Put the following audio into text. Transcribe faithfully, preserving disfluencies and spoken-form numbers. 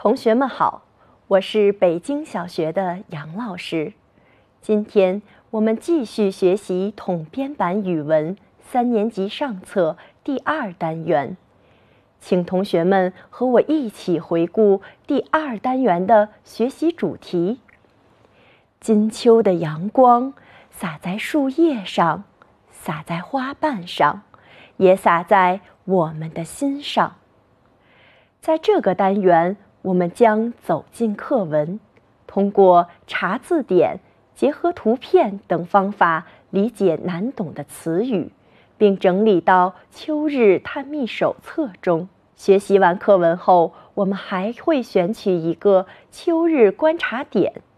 同学们好，我是北京小学的杨老师。今天我们继续学习统编版语文三年级上册第二单元，请同学们和我一起回顾第二单元的学习主题。金秋的阳光洒在树叶上，洒在花瓣上，也洒在我们的心上。在这个单元，我们将走进课文，通过查字典、结合图片等方法理解难懂的词语，并整理到《秋日探秘手册》中。学习完课文后，我们还会选取一个秋日观察点，